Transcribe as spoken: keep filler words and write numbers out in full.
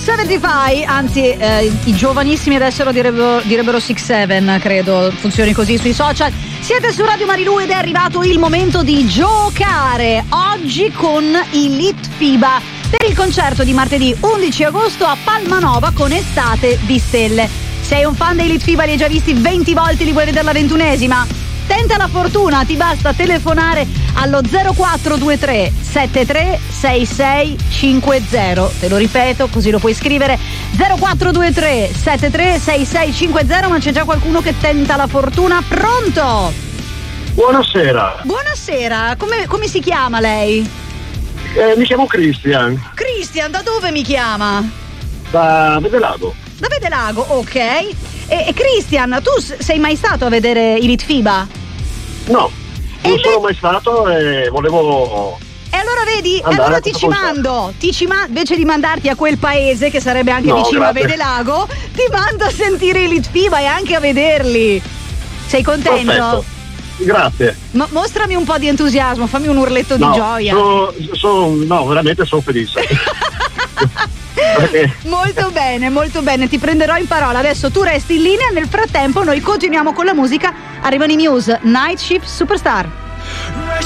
settantacinque, anzi eh, i giovanissimi adesso lo direbbero, direbbero sei sette, credo funzioni così sui social. Siete su Radio Marilù ed è arrivato il momento di giocare oggi con i Litfiba per il concerto di martedì undici agosto a Palmanova con Estate di Stelle. Sei un fan dei Litfiba, li hai già visti venti volte, li vuoi vedere la ventunesima? Tenta la fortuna, ti basta telefonare allo zero quattro due tre sette tre sei sei cinque zero. Te lo ripeto, così lo puoi scrivere: zero quattro due tre sette tre sei sei cinque zero. Ma c'è già qualcuno che tenta la fortuna. Pronto? Buonasera. Buonasera, come, come si chiama lei? Eh, mi chiamo Christian. Christian, da dove mi chiama? Da Vedelago. Da Vedelago, ok. E, e Christian, tu sei mai stato a vedere i Litfiba? No, non e sono beh... mai stato e volevo... E allora vedi, e allora ti ci mando, ti ci ma- invece di mandarti a quel paese che sarebbe anche no, vicino grazie. a Vedelago, ti mando a sentire i Litfiba e anche a vederli. Sei contento? Perfetto. Grazie. Ma mostrami un po' di entusiasmo, fammi un urletto no, di gioia. So, so, no, veramente sono felice. Perché... Molto bene, molto bene, ti prenderò in parola. Adesso tu resti in linea, nel frattempo noi continuiamo con la musica. Arrivano i Muse, Night Shift Superstar.